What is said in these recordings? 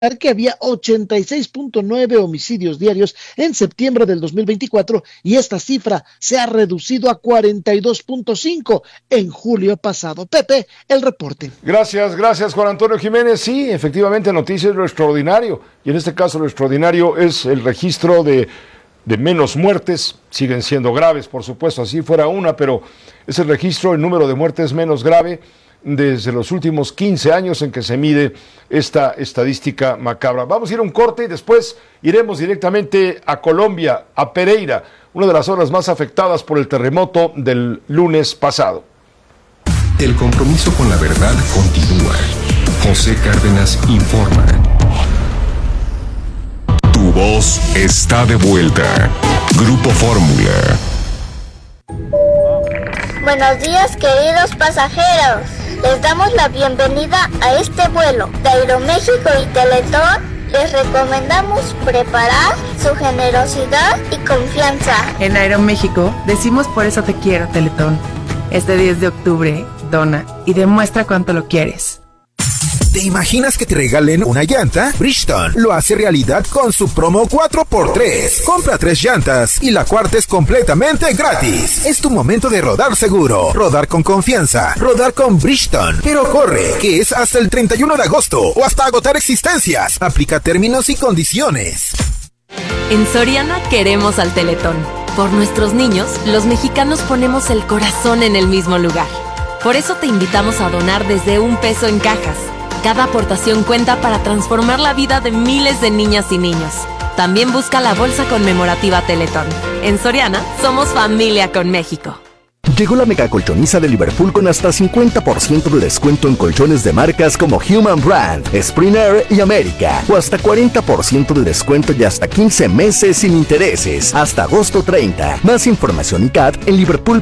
que había 86.9 homicidios diarios en septiembre del 2024 y esta cifra se ha reducido a 42.5 en julio pasado. Pepe, el reporte. Gracias Juan Antonio Jiménez. Sí, efectivamente, noticia es lo extraordinario, y en este caso lo extraordinario es el registro de menos muertes. Siguen siendo graves, por supuesto, así fuera una, pero es el registro, el número de muertes menos grave desde los últimos 15 años en que se mide esta estadística macabra. Vamos a ir a un corte y después iremos directamente a Colombia, a Pereira, una de las zonas más afectadas por el terremoto del lunes pasado. El compromiso con la verdad continúa. José Cárdenas informa. Tu voz está de vuelta. Grupo Fórmula. Buenos días, queridos pasajeros. Les damos la bienvenida a este vuelo de Aeroméxico y Teletón. Les recomendamos preparar su generosidad y confianza. En Aeroméxico decimos por eso te quiero, Teletón. Este 10 de octubre, dona y demuestra cuánto lo quieres. ¿Te imaginas que te regalen una llanta? Bridgestone lo hace realidad con su promo 4x3. Compra 3 llantas y la cuarta es completamente gratis. Es tu momento de rodar seguro, rodar con confianza, rodar con Bridgestone. Pero corre, que es hasta el 31 de agosto o hasta agotar existencias. Aplica términos y condiciones. En Soriana queremos al Teletón. Por nuestros niños, los mexicanos ponemos el corazón en el mismo lugar. Por eso te invitamos a donar desde $1 en cajas. Cada aportación cuenta para transformar la vida de miles de niñas y niños. También busca la bolsa conmemorativa Teletón. En Soriana, somos familia con México. Llegó la mega colchoniza de Liverpool con hasta 50% de descuento en colchones de marcas como Human Brand, Spring Air y América. O hasta 40% de descuento y hasta 15 meses sin intereses. Hasta agosto 30. Más información y CAT en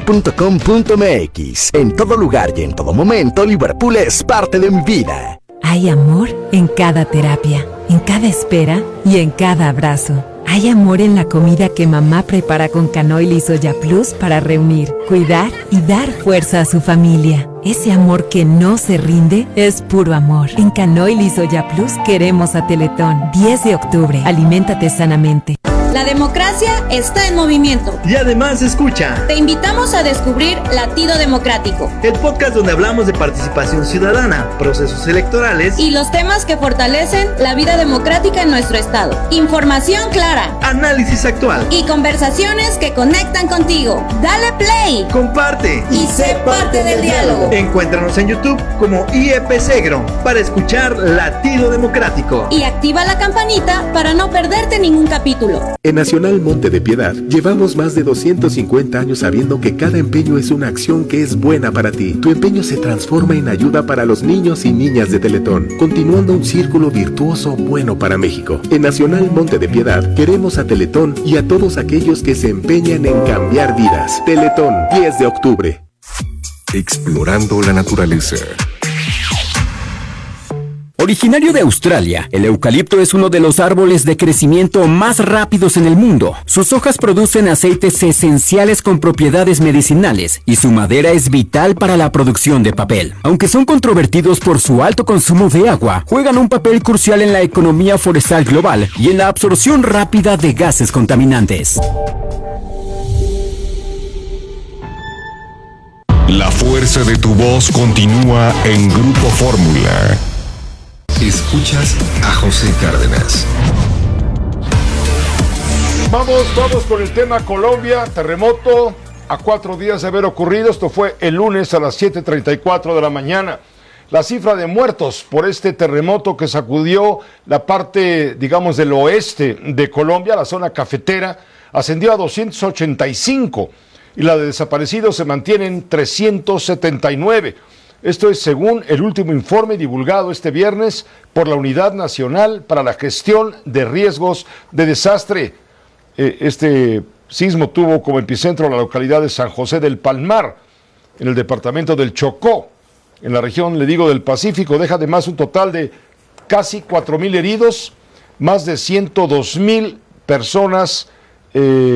liverpool.com.mx. En todo lugar y en todo momento, Liverpool es parte de mi vida. Hay amor en cada terapia, en cada espera y en cada abrazo. Hay amor en la comida que mamá prepara con canoil y soya plus para reunir, cuidar y dar fuerza a su familia. Ese amor que no se rinde es puro amor. En canoil y soya plus queremos a Teletón. 10 de octubre. Aliméntate sanamente. La democracia está en movimiento. Y además escucha. Te invitamos a descubrir Latido Democrático, el podcast donde hablamos de participación ciudadana, procesos electorales y los temas que fortalecen la vida democrática en nuestro estado. Información clara, análisis actual y conversaciones que conectan contigo. Dale play, comparte y sé parte del diálogo. Encuéntranos en YouTube como IEP Segro para escuchar Latido Democrático. Y activa la campanita para no perderte ningún capítulo. En Nacional Monte de Piedad llevamos más de 250 años sabiendo que cada empeño es una acción que es buena para ti. Tu empeño se transforma en ayuda para los niños y niñas de Teletón, continuando un círculo virtuoso bueno para México. En Nacional Monte de Piedad queremos a Teletón y a todos aquellos que se empeñan en cambiar vidas. Teletón, 10 de octubre. Explorando la naturaleza. Originario de Australia, el eucalipto es uno de los árboles de crecimiento más rápidos en el mundo. Sus hojas producen aceites esenciales con propiedades medicinales y su madera es vital para la producción de papel. Aunque son controvertidos por su alto consumo de agua, juegan un papel crucial en la economía forestal global y en la absorción rápida de gases contaminantes. La fuerza de tu voz continúa en Grupo Fórmula. Escuchas a José Cárdenas. Vamos con el tema Colombia, terremoto a 4 días de haber ocurrido. Esto fue el lunes a las 7:34 de la mañana. La cifra de muertos por este terremoto que sacudió la parte, digamos, del oeste de Colombia, la zona cafetera, ascendió a 285 y la de desaparecidos se mantiene en 379. Esto es según el último informe divulgado este viernes por la Unidad Nacional para la Gestión de Riesgos de Desastre. Este sismo tuvo como epicentro la localidad de San José del Palmar, en el departamento del Chocó, en la región, le digo, del Pacífico. Deja además un total de casi 4,000 heridos, más de 102,000 personas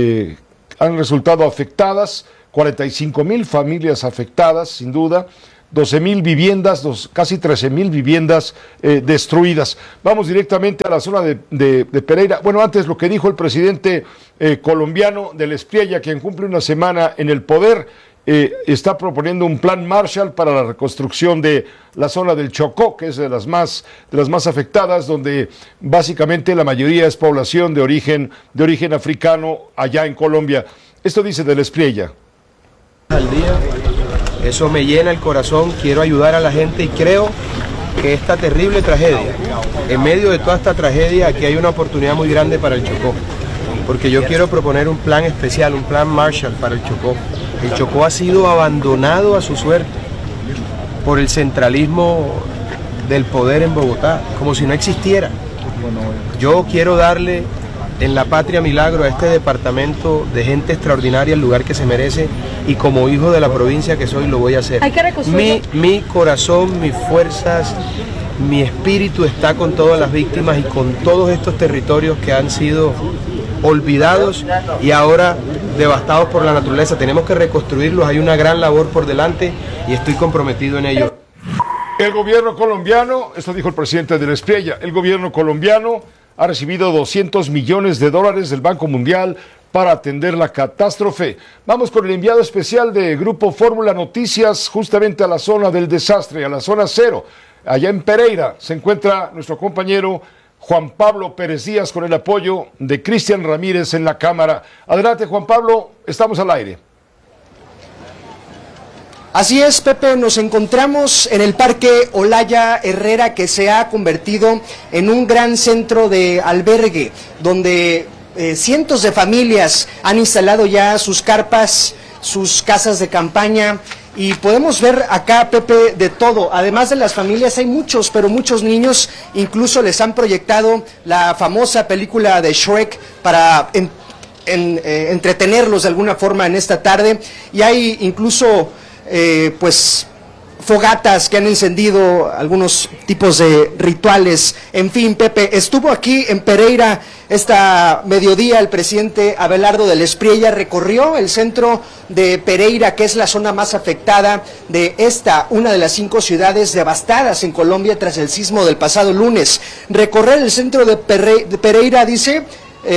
han resultado afectadas, 45,000 familias afectadas, sin duda. 12,000 viviendas, casi 13,000 viviendas destruidas. Vamos directamente a la zona de Pereira. Bueno, antes lo que dijo el presidente colombiano del Espriella, quien cumple una semana en el poder, está proponiendo un plan Marshall para la reconstrucción de la zona del Chocó, que es de las más afectadas, donde básicamente la mayoría es población de origen africano allá en Colombia. Esto dice del Espriella. Al día, eso me llena el corazón, quiero ayudar a la gente y creo que esta terrible tragedia, en medio de toda esta tragedia, aquí hay una oportunidad muy grande para el Chocó, porque yo quiero proponer un plan especial, un plan Marshall para el Chocó. El Chocó ha sido abandonado a su suerte por el centralismo del poder en Bogotá, como si no existiera. Yo quiero darle en la Patria Milagro a este departamento de gente extraordinaria el lugar que se merece, y como hijo de la provincia que soy lo voy a hacer. Hay que reconstruir. Mi corazón, mis fuerzas, mi espíritu está con todas las víctimas y con todos estos territorios que han sido olvidados y ahora devastados por la naturaleza. Tenemos que reconstruirlos, hay una gran labor por delante y estoy comprometido en ello. El gobierno colombiano, esto dijo el presidente del Espriella, el gobierno colombiano ha recibido $200 millones del Banco Mundial para atender la catástrofe. Vamos con el enviado especial de Grupo Fórmula Noticias, justamente a la zona del desastre, a la zona cero. Allá en Pereira se encuentra nuestro compañero Juan Pablo Pérez Díaz con el apoyo de Cristian Ramírez en la cámara. Adelante, Juan Pablo, estamos al aire. Así es, Pepe, nos encontramos en el Parque Olaya Herrera, que se ha convertido en un gran centro de albergue, donde cientos de familias han instalado ya sus carpas, sus casas de campaña, y podemos ver acá, Pepe, de todo. Además de las familias hay muchos, pero muchos niños, incluso les han proyectado la famosa película de Shrek para entretenerlos de alguna forma en esta tarde, y hay incluso pues fogatas que han encendido, algunos tipos de rituales. En fin, Pepe, estuvo aquí en Pereira esta mediodía el presidente Abelardo del Espriella, recorrió el centro de Pereira, que es la zona más afectada de una de las 5 ciudades devastadas en Colombia tras el sismo del pasado lunes. Recorrer el centro de Pereira, dice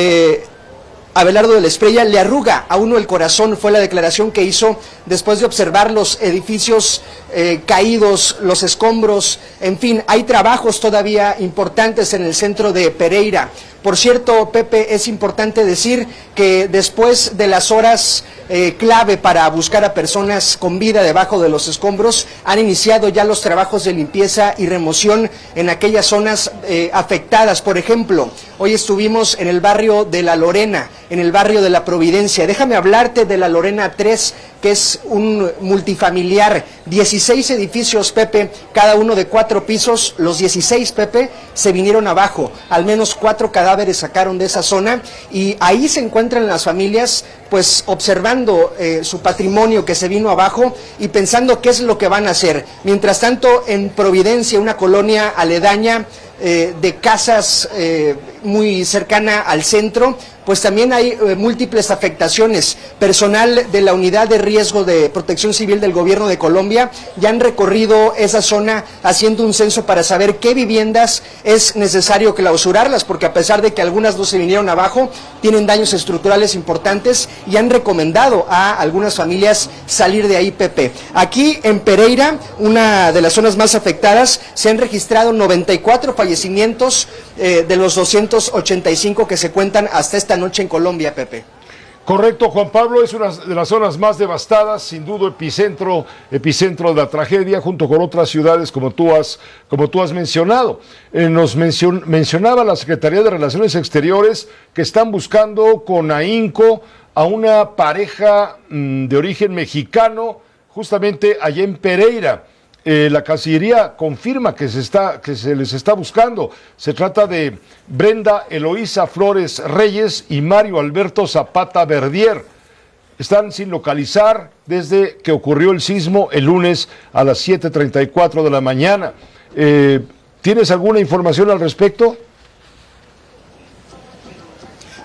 Abelardo del Espriella, le arruga a uno el corazón, fue la declaración que hizo después de observar los edificios caídos, los escombros. En fin, hay trabajos todavía importantes en el centro de Pereira. Por cierto, Pepe, es importante decir que después de las horas clave para buscar a personas con vida debajo de los escombros, han iniciado ya los trabajos de limpieza y remoción en aquellas zonas afectadas. Por ejemplo, hoy estuvimos en el barrio de La Lorena, en el barrio de La Providencia. Déjame hablarte de La Lorena 3, que es un multifamiliar, 16 edificios, Pepe, cada uno de 4 pisos. Los 16, Pepe, se vinieron abajo, al menos 4 cadáveres sacaron de esa zona, y ahí se encuentran las familias pues observando su patrimonio que se vino abajo y pensando qué es lo que van a hacer. Mientras tanto, en Providencia, una colonia aledaña de casas muy cercana al centro, pues también hay múltiples afectaciones. Personal de la Unidad de Riesgo de Protección Civil del Gobierno de Colombia ya han recorrido esa zona haciendo un censo para saber qué viviendas es necesario clausurarlas, porque a pesar de que algunas no se vinieron abajo, tienen daños estructurales importantes y han recomendado a algunas familias salir de ahí, Pepe. Aquí en Pereira, una de las zonas más afectadas, se han registrado 94 fallecimientos de los 285 que se cuentan hasta esta noche en Colombia, Pepe. Correcto, Juan Pablo, es una de las zonas más devastadas, sin duda epicentro de la tragedia, junto con otras ciudades como tú has mencionado. Nos mencionaba la Secretaría de Relaciones Exteriores que están buscando con ahínco a una pareja de origen mexicano, justamente allá en Pereira. La Cancillería confirma que se les está buscando. Se trata de Brenda Eloísa Flores Reyes y Mario Alberto Zapata Verdier. Están sin localizar desde que ocurrió el sismo el lunes a las 7:34 de la mañana. ¿Tienes alguna información al respecto?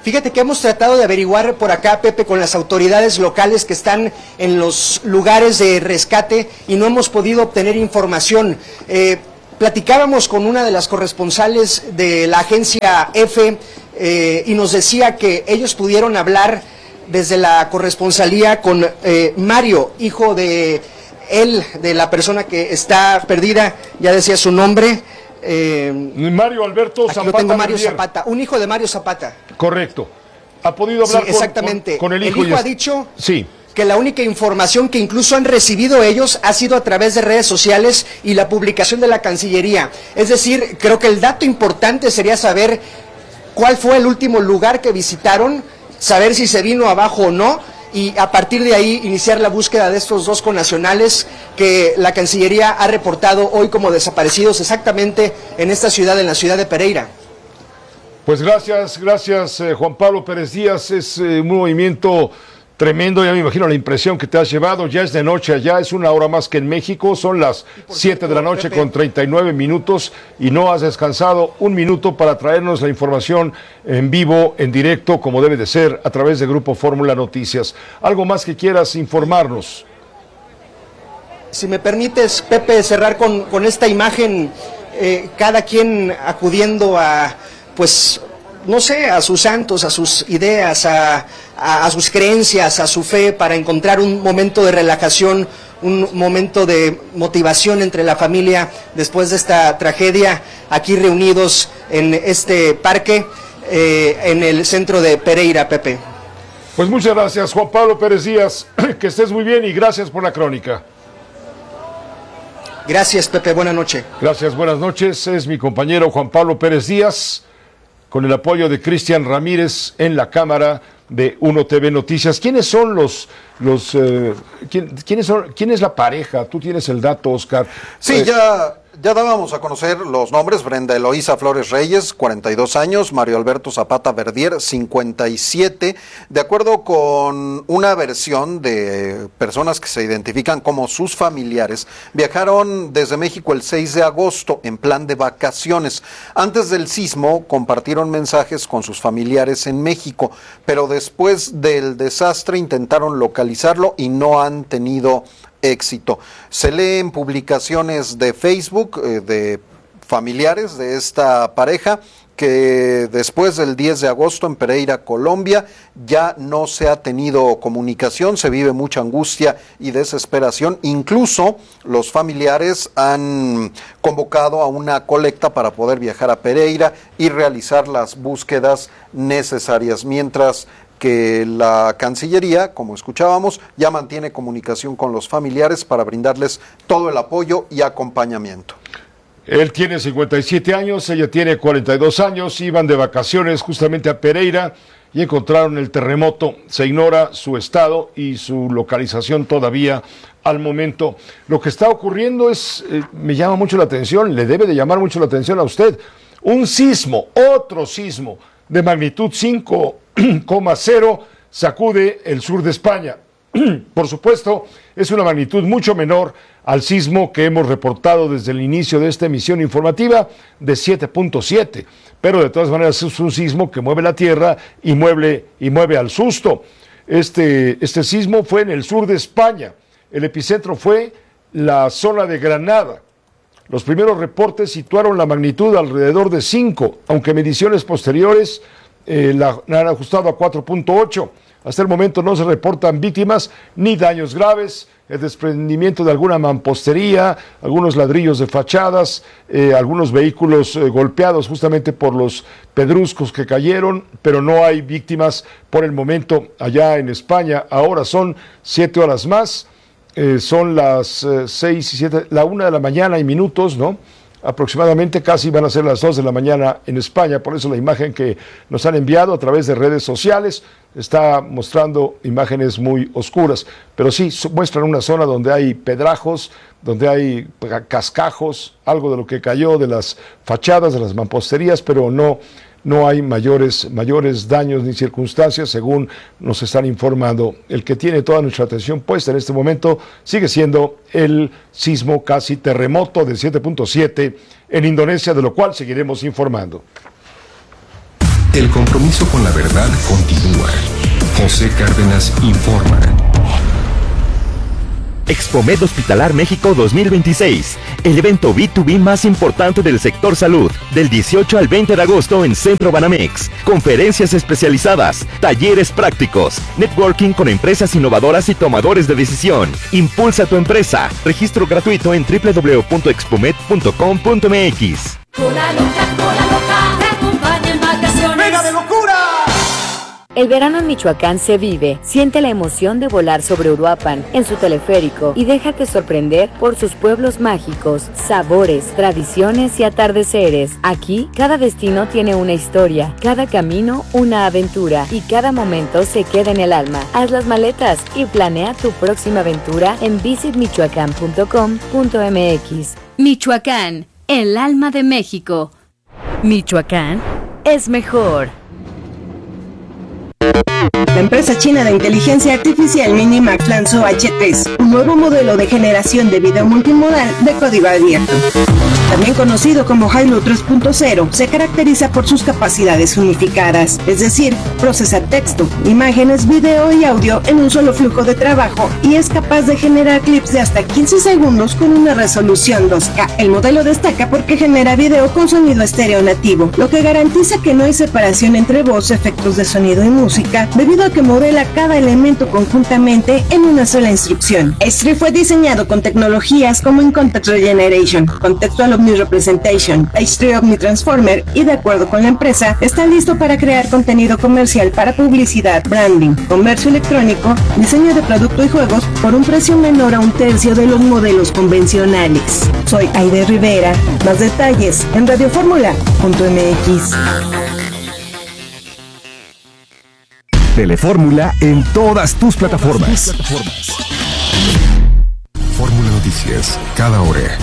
Fíjate que hemos tratado de averiguar por acá, Pepe, con las autoridades locales que están en los lugares de rescate y no hemos podido obtener información. Platicábamos con una de las corresponsales de la agencia EFE y nos decía que ellos pudieron hablar desde la corresponsalía con Mario, hijo de él, de la persona que está perdida, ya decía su nombre. Mario Alberto Zapata. Lo tengo, Mario Verdier. Zapata, un hijo de Mario Zapata. Correcto. ¿Ha podido hablar exactamente. Con el hijo? El hijo ha dicho sí, que la única información que incluso han recibido ellos ha sido a través de redes sociales y la publicación de la Cancillería. Es decir, creo que el dato importante sería saber cuál fue el último lugar que visitaron, saber si se vino abajo o no, y a partir de ahí iniciar la búsqueda de estos dos connacionales que la Cancillería ha reportado hoy como desaparecidos exactamente en esta ciudad, en la ciudad de Pereira. Pues gracias Juan Pablo Pérez Díaz, es un movimiento tremendo, ya me imagino la impresión que te has llevado, ya es de noche allá, es 1 hora más que en México, son las 7 de la noche, Pepe, con 39 minutos y no has descansado un minuto para traernos la información en vivo, en directo, como debe de ser, a través de Grupo Fórmula Noticias. ¿Algo más que quieras informarnos? Si me permites, Pepe, cerrar con esta imagen, cada quien acudiendo a, pues, no sé, a sus santos, a sus ideas, a sus creencias, a su fe, para encontrar un momento de relajación, un momento de motivación entre la familia después de esta tragedia, aquí reunidos en este parque, en el centro de Pereira, Pepe. Pues muchas gracias, Juan Pablo Pérez Díaz, que estés muy bien y gracias por la crónica. Gracias, Pepe, buenas noches. Gracias, buenas noches, es mi compañero Juan Pablo Pérez Díaz, con el apoyo de Cristian Ramírez en la cámara de Uno TV Noticias. ¿Quiénes son quién es la pareja? Tú tienes el dato, Oscar. Sí, ya dábamos a conocer los nombres: Brenda Eloísa Flores Reyes, 42 años, Mario Alberto Zapata Verdier, 57. De acuerdo con una versión de personas que se identifican como sus familiares, viajaron desde México el 6 de agosto en plan de vacaciones. Antes del sismo compartieron mensajes con sus familiares en México, pero después del desastre intentaron localizarlo y no han tenido éxito. Se lee en publicaciones de Facebook de familiares de esta pareja que después del 10 de agosto en Pereira, Colombia, ya no se ha tenido comunicación, se vive mucha angustia y desesperación. Incluso los familiares han convocado a una colecta para poder viajar a Pereira y realizar las búsquedas necesarias, mientras que la Cancillería, como escuchábamos, ya mantiene comunicación con los familiares para brindarles todo el apoyo y acompañamiento. Él tiene 57 años, ella tiene 42 años, iban de vacaciones justamente a Pereira y encontraron el terremoto. Se ignora su estado y su localización todavía al momento. Lo que está ocurriendo me llama mucho la atención, le debe de llamar mucho la atención a usted. Un sismo, otro sismo de magnitud 5,0 sacude el sur de España. Por supuesto, es una magnitud mucho menor al sismo que hemos reportado desde el inicio de esta emisión informativa de 7.7, pero de todas maneras es un sismo que mueve la tierra y mueve al susto. Este sismo fue en el sur de España, el epicentro fue la zona de Granada. Los primeros reportes situaron la magnitud alrededor de 5, aunque mediciones posteriores la han ajustado a 4.8. Hasta el momento no se reportan víctimas ni daños graves. El desprendimiento de alguna mampostería, algunos ladrillos de fachadas, algunos vehículos golpeados justamente por los pedruscos que cayeron, pero no hay víctimas por el momento allá en España. Ahora son 7 horas más, son las 6 y 7, la 1 de la mañana y minutos, ¿no? Aproximadamente casi van a ser las 2 de la mañana en España, por eso la imagen que nos han enviado a través de redes sociales está mostrando imágenes muy oscuras, pero sí muestran una zona donde hay pedrajos, donde hay cascajos, algo de lo que cayó de las fachadas, de las mamposterías, pero no hay mayores daños ni circunstancias, según nos están informando. El que tiene toda nuestra atención puesta en este momento sigue siendo el sismo, casi terremoto de 7.7 en Indonesia, de lo cual seguiremos informando. El compromiso con la verdad continúa. José Cárdenas informa. Expomed Hospitalar México 2026, el evento B2B más importante del sector salud, del 18 al 20 de agosto en Centro Banamex. Conferencias especializadas, talleres prácticos, networking con empresas innovadoras y tomadores de decisión. Impulsa tu empresa. Registro gratuito en www.expomed.com.mx. Cola loca, te acompaña en vacaciones. ¡Mega de locura! El verano en Michoacán se vive. Siente la emoción de volar sobre Uruapan en su teleférico y déjate sorprender por sus pueblos mágicos, sabores, tradiciones y atardeceres. Aquí, cada destino tiene una historia, cada camino una aventura y cada momento se queda en el alma. Haz las maletas y planea tu próxima aventura en visitmichoacán.com.mx. Michoacán, el alma de México. Michoacán es mejor. La empresa china de inteligencia artificial Minimax lanzó H3, un nuevo modelo de generación de video multimodal de código abierto. También conocido como Hailu 3.0, se caracteriza por sus capacidades unificadas, es decir, procesa texto, imágenes, video y audio en un solo flujo de trabajo y es capaz de generar clips de hasta 15 segundos con una resolución 2K. El modelo destaca porque genera video con sonido estéreo nativo, lo que garantiza que no hay separación entre voz, efectos de sonido y música, debido a que modela cada elemento conjuntamente en una sola instrucción. H3 fue diseñado con tecnologías como In Context Regeneration, Contextual Omni Representation, H3 Omni Transformer y de acuerdo con la empresa, está listo para crear contenido comercial para publicidad, branding, comercio electrónico, diseño de producto y juegos por un precio menor a un tercio de los modelos convencionales. Soy Aide Rivera. Más detalles en radioformula.mx. Telefórmula en todas tus plataformas. Fórmula Noticias, cada hora.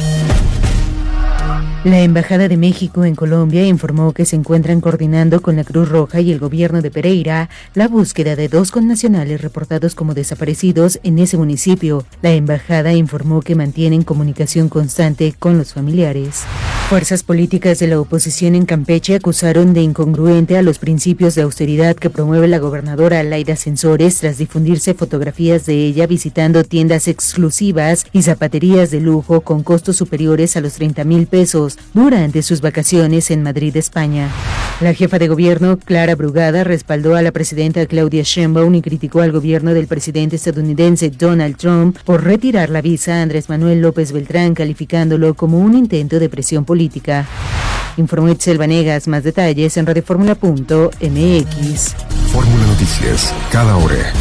La Embajada de México en Colombia informó que se encuentran coordinando con la Cruz Roja y el gobierno de Pereira la búsqueda de 2 connacionales reportados como desaparecidos en ese municipio. La embajada informó que mantienen comunicación constante con los familiares. Fuerzas políticas de la oposición en Campeche acusaron de incongruente a los principios de austeridad que promueve la gobernadora Laida Sansores tras difundirse fotografías de ella visitando tiendas exclusivas y zapaterías de lujo con costos superiores a los 30,000 pesos durante sus vacaciones en Madrid, España. La jefa de gobierno, Clara Brugada, respaldó a la presidenta Claudia Sheinbaum y criticó al gobierno del presidente estadounidense Donald Trump por retirar la visa a Andrés Manuel López Beltrán, calificándolo como un intento de presión política. Informó Itzel Vanegas. Más detalles en radioformula.mx. Fórmula Noticias, cada hora.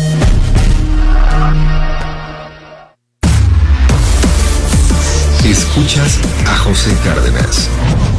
Escuchas a José Cárdenas.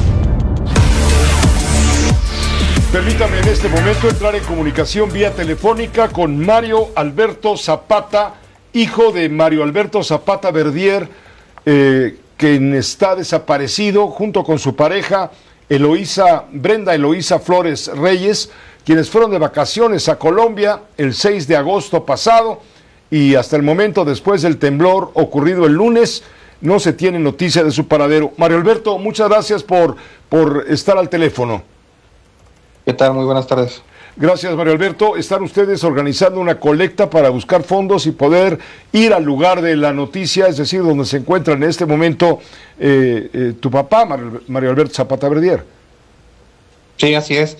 Permítame en este momento entrar en comunicación vía telefónica con Mario Alberto Zapata, hijo de Mario Alberto Zapata Verdier, quien está desaparecido junto con su pareja Brenda Eloísa Flores Reyes, quienes fueron de vacaciones a Colombia el 6 de agosto pasado y hasta el momento, después del temblor ocurrido el lunes, no se tiene noticia de su paradero. Mario Alberto, muchas gracias por estar al teléfono. ¿Qué tal? Muy buenas tardes. Gracias, Mario Alberto. Están ustedes organizando una colecta para buscar fondos y poder ir al lugar de la noticia, es decir, donde se encuentra en este momento tu papá, Mario Alberto Zapata Verdier. Sí, así es.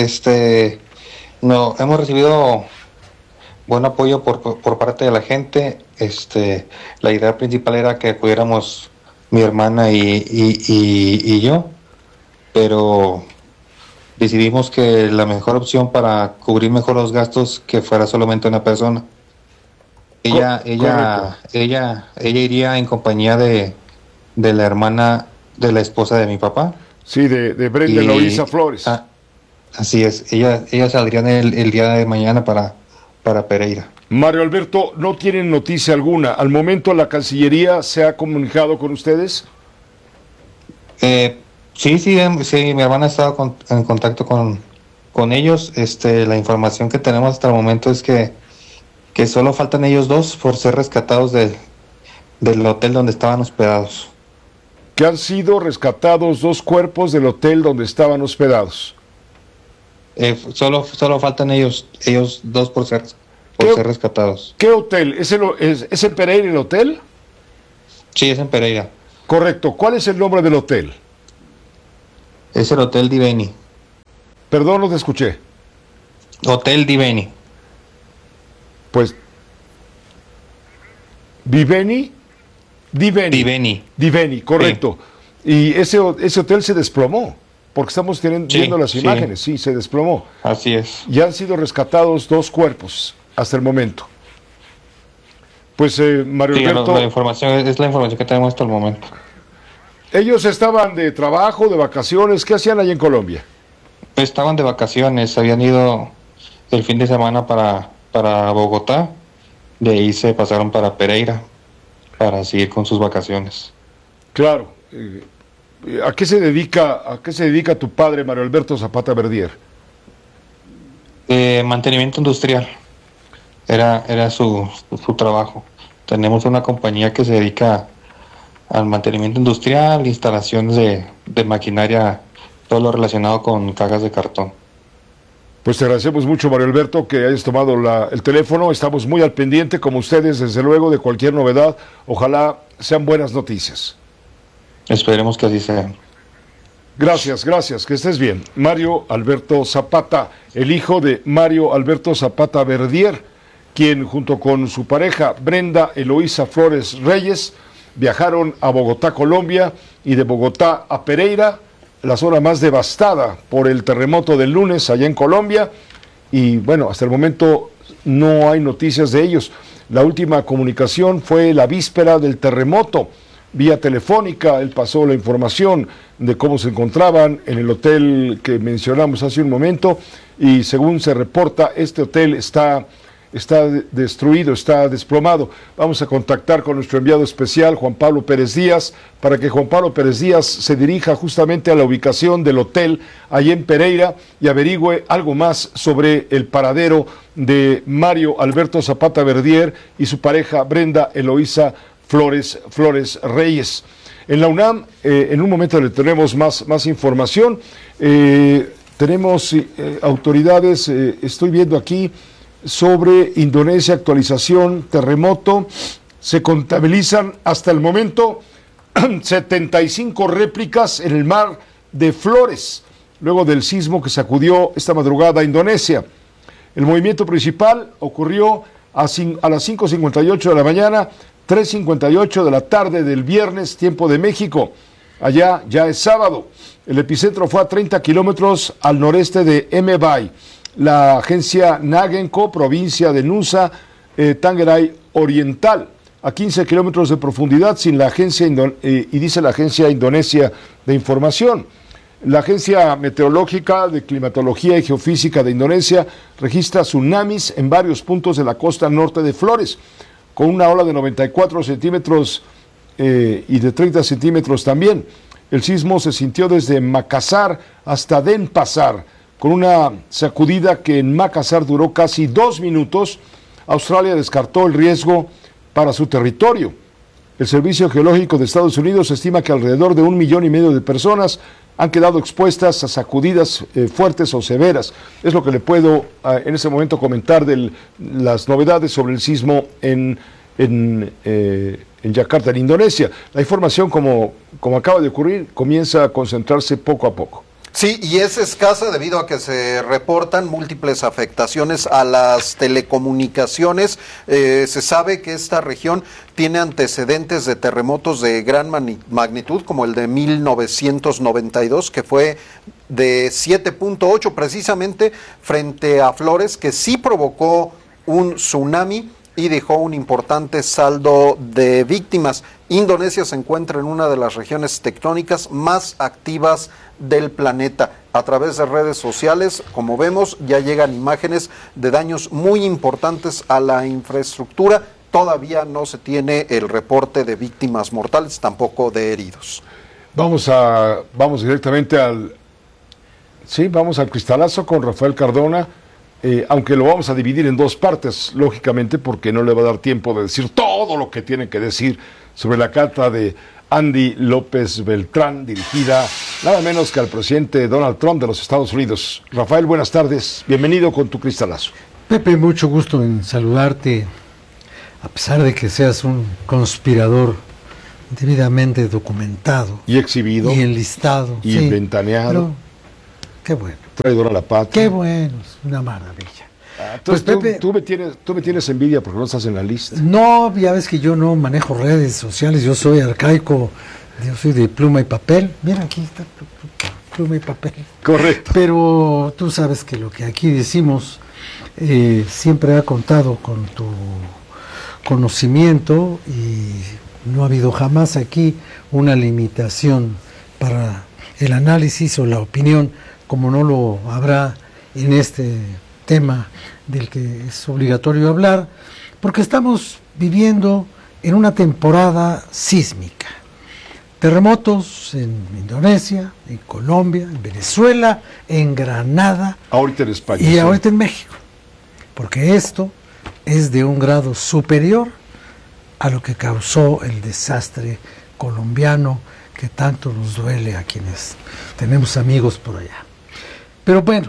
Hemos recibido buen apoyo por parte de la gente. La idea principal era que pudiéramos mi hermana y yo, pero decidimos que la mejor opción para cubrir mejor los gastos que fuera solamente una persona. Ella iría en compañía de la hermana de la esposa de mi papá. Sí, de Brenda Eloísa Flores. Así es. Ella saldría el día de mañana para Pereira. Mario Alberto, no tienen noticia alguna. ¿Al momento la Cancillería se ha comunicado con ustedes? Sí, mi hermana ha estado en contacto con ellos. La información que tenemos hasta el momento es que solo faltan ellos 2 por ser rescatados del hotel donde estaban hospedados. Que han sido rescatados 2 cuerpos del hotel donde estaban hospedados. Solo faltan ellos dos por ser rescatados. ¿Qué hotel? ¿Es en Pereira el hotel? Sí, es en Pereira. Correcto. ¿Cuál es el nombre del hotel? Es el Hotel Diveni. Perdón, no te escuché. Hotel Diveni. Pues Diveni, correcto. Sí. Y ese hotel se desplomó, porque estamos viendo las imágenes, sí, se desplomó. Así es. Ya han sido rescatados 2 cuerpos hasta el momento. Pues Mario Alberto... La información es la información que tenemos hasta el momento. ¿Ellos estaban de trabajo, de vacaciones? ¿Qué hacían allá en Colombia? Estaban de vacaciones, habían ido el fin de semana para Bogotá, de ahí se pasaron para Pereira para seguir con sus vacaciones. Claro. ¿A qué se dedica tu padre, Mario Alberto Zapata Verdier? Mantenimiento industrial. Era su trabajo. Tenemos una compañía que se dedica al mantenimiento industrial, instalaciones de maquinaria, todo lo relacionado con cajas de cartón. Pues te agradecemos mucho, Mario Alberto, que hayas tomado el teléfono. Estamos muy al pendiente, como ustedes, desde luego, de cualquier novedad. Ojalá sean buenas noticias. Esperemos que así sea. Gracias, que estés bien. Mario Alberto Zapata, el hijo de Mario Alberto Zapata Verdier, quien junto con su pareja Brenda Eloísa Flores Reyes viajaron a Bogotá, Colombia, y de Bogotá a Pereira, la zona más devastada por el terremoto del lunes allá en Colombia, y bueno, hasta el momento no hay noticias de ellos. La última comunicación fue la víspera del terremoto, vía telefónica. Él pasó la información de cómo se encontraban en el hotel que mencionamos hace un momento, y según se reporta, este hotel está destruido, está desplomado. Vamos a contactar con nuestro enviado especial, Juan Pablo Pérez Díaz, para que Juan Pablo Pérez Díaz se dirija justamente a la ubicación del hotel allí en Pereira y averigüe algo más sobre el paradero de Mario Alberto Zapata Verdier y su pareja Brenda Eloísa Flores Reyes. En la UNAM, en un momento le tenemos más información. Tenemos autoridades, estoy viendo aquí, sobre Indonesia, actualización, terremoto. Se contabilizan hasta el momento 75 réplicas en el mar de Flores, luego del sismo que sacudió esta madrugada a Indonesia. El movimiento principal ocurrió a las 5:58 de la mañana, 3:58 de la tarde del viernes, tiempo de México. Allá ya es sábado. El epicentro fue a 30 kilómetros al noreste de Mbae. La agencia Nagenco, provincia de Nusa Tenggara Oriental, a 15 kilómetros de profundidad, sin la agencia y dice la agencia indonesia de información. La agencia meteorológica de climatología y geofísica de Indonesia registra tsunamis en varios puntos de la costa norte de Flores, con una ola de 94 centímetros y de 30 centímetros también. El sismo se sintió desde Makassar hasta Denpasar, con una sacudida que en Makassar duró casi 2 minutos. Australia descartó el riesgo para su territorio. El Servicio Geológico de Estados Unidos estima que alrededor de 1,5 millones de personas han quedado expuestas a sacudidas fuertes o severas. Es lo que le puedo en ese momento comentar de las novedades sobre el sismo en Yakarta, en Indonesia. La información, como acaba de ocurrir, comienza a concentrarse poco a poco. Sí, y es escasa debido a que se reportan múltiples afectaciones a las telecomunicaciones. Se sabe que esta región tiene antecedentes de terremotos de gran magnitud, como el de 1992, que fue de 7.8 precisamente frente a Flores, que sí provocó un tsunami y dejó un importante saldo de víctimas. Indonesia se encuentra en una de las regiones tectónicas más activas del planeta. A través de redes sociales, como vemos, ya llegan imágenes de daños muy importantes a la infraestructura. Todavía no se tiene el reporte de víctimas mortales, tampoco de heridos. Vamos directamente al cristalazo con Rafael Cardona. Aunque lo vamos a dividir en 2 partes, lógicamente, porque no le va a dar tiempo de decir todo lo que tiene que decir sobre la carta de Andy López Beltrán, dirigida nada menos que al presidente Donald Trump de los Estados Unidos. Rafael, buenas tardes, bienvenido con tu cristalazo. Pepe, mucho gusto en saludarte, a pesar de que seas un conspirador debidamente documentado. Y exhibido. Y enlistado. Y sí, ventaneado. Pero, qué bueno. Traidor a la patria. Qué bueno, es una maravilla. Entonces, pues, Pepe, tú me tienes envidia porque no estás en la lista. No, ya ves que yo no manejo redes sociales, yo soy arcaico, yo soy de pluma y papel. Mira, aquí está pluma y papel. Correcto. Pero tú sabes que lo que aquí decimos siempre ha contado con tu conocimiento y no ha habido jamás aquí una limitación para el análisis o la opinión, como no lo habrá en este tema del que es obligatorio hablar, porque estamos viviendo en una temporada sísmica. Terremotos en Indonesia, en Colombia, en Venezuela, en Granada, ahorita en España y ahorita en México, porque esto es de un grado superior a lo que causó el desastre colombiano que tanto nos duele a quienes tenemos amigos por allá. Pero bueno,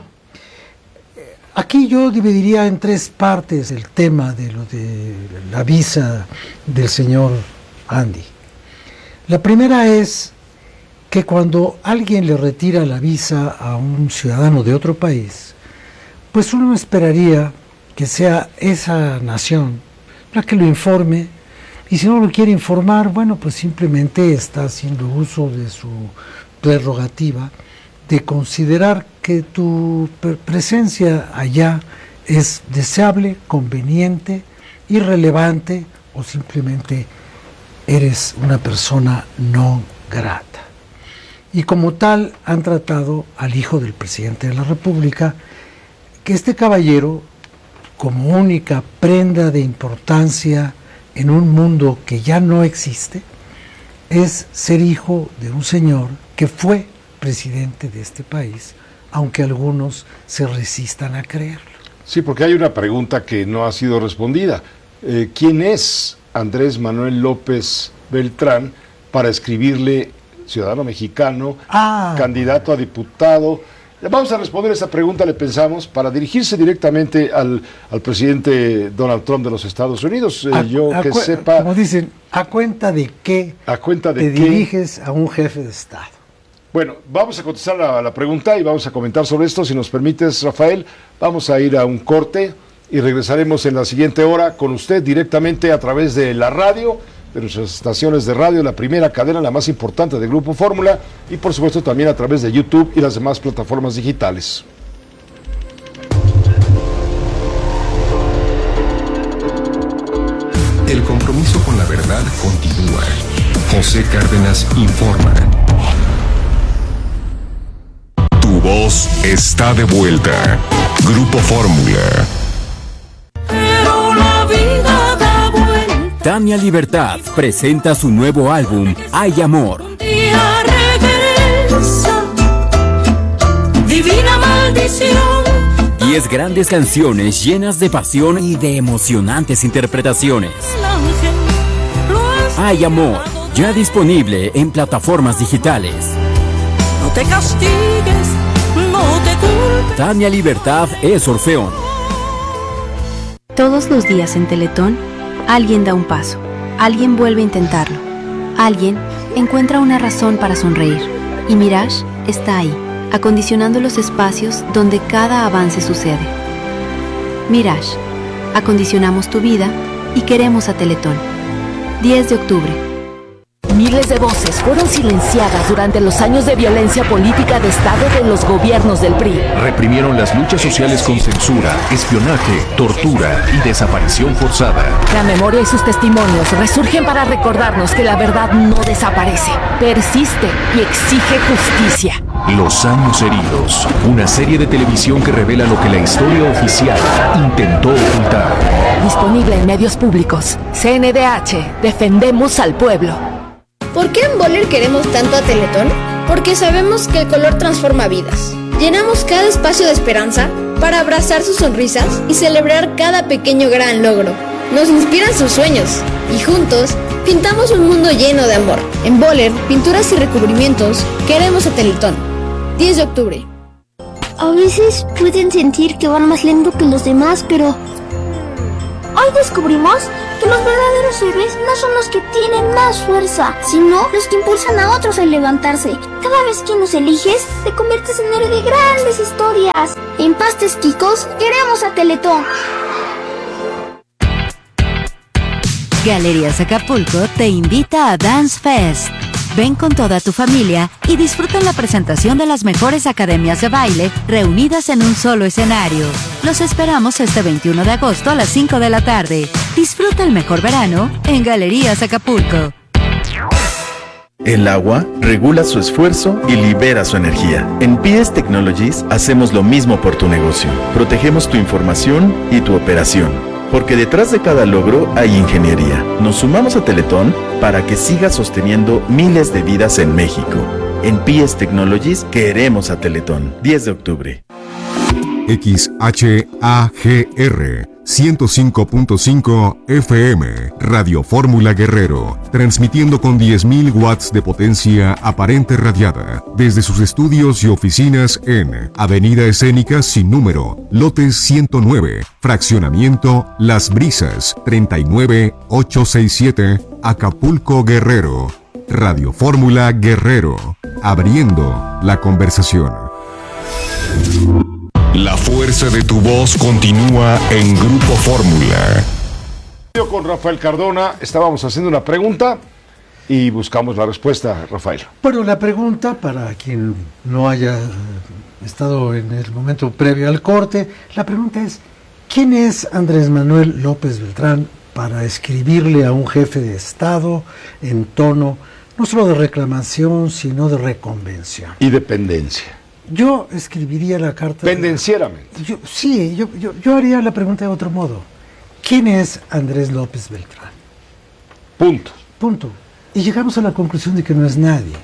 aquí yo dividiría en tres partes el tema de lo de la visa del señor Andy. La primera es que cuando alguien le retira la visa a un ciudadano de otro país, pues uno esperaría que sea esa nación la que lo informe, y si no lo quiere informar, bueno, pues simplemente está haciendo uso de su prerrogativa de considerar que tu presencia allá es deseable, conveniente, irrelevante o simplemente eres una persona no grata. Y como tal han tratado al hijo del presidente de la República, que este caballero, como única prenda de importancia en un mundo que ya no existe, es ser hijo de un señor que fue presidente de este país, aunque algunos se resistan a creerlo. Sí, porque hay una pregunta que no ha sido respondida. ¿Quién es Andrés Manuel López Beltrán para escribirle ciudadano mexicano, candidato a diputado? Vamos a responder esa pregunta, le pensamos, para dirigirse directamente al presidente Donald Trump de los Estados Unidos. Sepa, como dicen, ¿a cuenta de qué te diriges a un jefe de Estado? Bueno, vamos a contestar a la pregunta y vamos a comentar sobre esto. Si nos permites, Rafael, vamos a ir a un corte y regresaremos en la siguiente hora con usted directamente a través de la radio, de nuestras estaciones de radio, la primera cadena, la más importante del Grupo Fórmula, y por supuesto también a través de YouTube y las demás plataformas digitales. El compromiso con la verdad continúa. José Cárdenas informa. Tu voz está de vuelta. Grupo Fórmula. Tania Libertad presenta su nuevo álbum, Hay Amor. Divina maldición. 10 grandes canciones llenas de pasión y de emocionantes interpretaciones. Hay Amor, ya disponible en plataformas digitales. No te castigues, no te culpes. Tania Libertad es Orfeón. Todos los días en Teletón, alguien da un paso, alguien vuelve a intentarlo, alguien encuentra una razón para sonreír. Y Mirage está ahí, acondicionando los espacios donde cada avance sucede. Mirage, acondicionamos tu vida y queremos a Teletón. 10 de octubre. Miles de voces fueron silenciadas durante los años de violencia política de Estado de los gobiernos del PRI. Reprimieron las luchas sociales con censura, espionaje, tortura y desaparición forzada. La memoria y sus testimonios resurgen para recordarnos que la verdad no desaparece, persiste y exige justicia. Los años heridos, una serie de televisión que revela lo que la historia oficial intentó ocultar. Disponible en medios públicos. CNDH, defendemos al pueblo. ¿Por qué en Boller queremos tanto a Teletón? Porque sabemos que el color transforma vidas. Llenamos cada espacio de esperanza para abrazar sus sonrisas y celebrar cada pequeño gran logro. Nos inspiran sus sueños y juntos Pintamos un mundo lleno de amor. En Boller, pinturas y recubrimientos, queremos a Teletón. 10 de octubre. A veces pueden sentir que van más lento que los demás, pero hoy descubrimos que los verdaderos héroes no son los que tienen más fuerza, sino los que impulsan a otros a levantarse. Cada vez que nos eliges, te conviertes en héroe de grandes historias. En Pastes Kikos, queremos a Teletón. Galerías Acapulco te invita a Dance Fest. Ven con toda tu familia y disfruta la presentación de las mejores academias de baile reunidas en un solo escenario. Los esperamos este 21 de agosto a las 5 de la tarde. Disfruta el mejor verano en Galerías Acapulco. El agua regula su esfuerzo y libera su energía. En PS Technologies hacemos lo mismo por tu negocio. Protegemos tu información y tu operación. Porque detrás de cada logro hay ingeniería. Nos sumamos a Teletón para que siga sosteniendo miles de vidas en México. En PS Technologies queremos a Teletón. 10 de octubre. XHAGR 105.5 FM, Radio Fórmula Guerrero, transmitiendo con 10.000 watts de potencia aparente radiada, desde sus estudios y oficinas en Avenida Escénica sin número, lote 109, fraccionamiento Las Brisas, 39867, Acapulco, Guerrero. Radio Fórmula Guerrero, abriendo la conversación. La fuerza de tu voz continúa en Grupo Fórmula. Con Rafael Cardona estábamos haciendo una pregunta y buscamos la respuesta, Rafael. Bueno, la pregunta, para quien no haya estado en el momento previo al corte, la pregunta es, ¿quién es Andrés Manuel López Beltrán para escribirle a un jefe de Estado en tono no solo de reclamación, sino de reconvención? Y dependencia. Yo escribiría la carta... Pendencieramente. Yo haría la pregunta de otro modo. ¿Quién es Andrés López Beltrán? Punto. Y llegamos a la conclusión de que no es nadie.